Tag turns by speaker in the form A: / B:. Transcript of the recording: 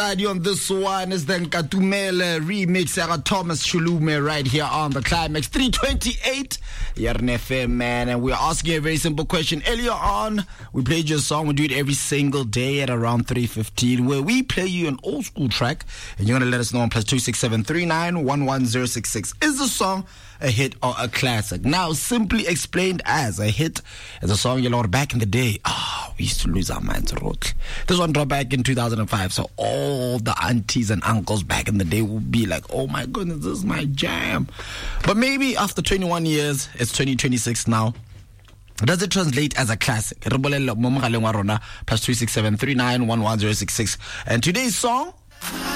A: On this one is the Nkatumele remix. Sarah Thomas Chulume right here on the Climax 328 Yarn FM, man. And we're asking a very simple question. Earlier on, we played your song. We do it every single day at around 3:15, where we play you an old school track, and you're gonna let us know on +267 39 11066. Is the song a hit or a classic? Now, simply explained as a hit is a song you know back in the day. We used to lose our minds. This one dropped back in 2005, so all the aunties and uncles back in the day would be like, oh my goodness, this is my jam. But maybe after 21 years, it's 2026 now, does it translate as a classic? +267 39 11066. And today's song